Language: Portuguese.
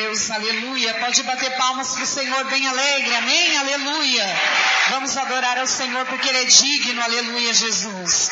Deus, aleluia. Pode bater palmas para o Senhor bem alegre, amém, aleluia. Vamos adorar ao Senhor porque Ele é digno, aleluia, Jesus.